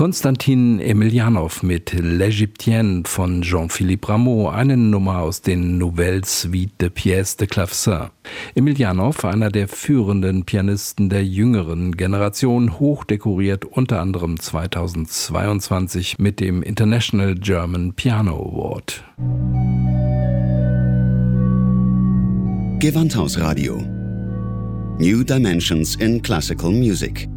Konstantin Emiljanov mit L'Égyptienne von Jean-Philippe Rameau, eine Nummer aus den Nouvelles Suites de Pièces de Clavecin. Emiljanov, einer der führenden Pianisten der jüngeren Generation, hochdekoriert unter anderem 2022 mit dem International German Piano Award. Gewandhausradio. New Dimensions in Classical Music.